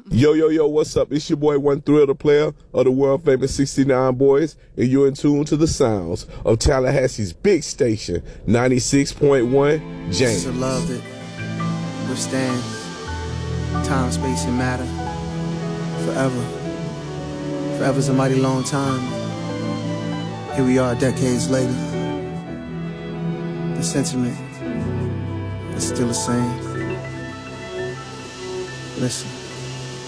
Yo, yo, yo, what's up? It's your boy, One Thrill, the player of the world famous 69 Boys, and you're in tune to the sounds of Tallahassee's big station, 96.1 James. It's a love that withstands time, space, and matter forever. Forever's a mighty long time. Here we are decades later. The sentiment is still the same. Listen.